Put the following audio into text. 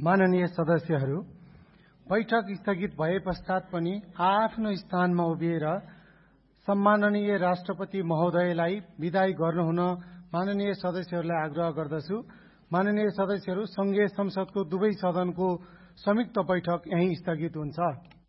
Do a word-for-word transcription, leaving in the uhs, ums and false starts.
माननीय सदस्यहरू, बैठक स्थगित भए पश्चात पनि आफ्नो स्थानमा उभिएर सम्माननीय राष्ट्रपति महोदयलाई विदाई गर्नुहुन माननीय सदस्यहरूलाई आग्रह गर्दछु। माननीय सदस्यहरू, संघीय संसदको दुवै सदनको संयुक्त बैठक यहीं स्थगित हुन्छ।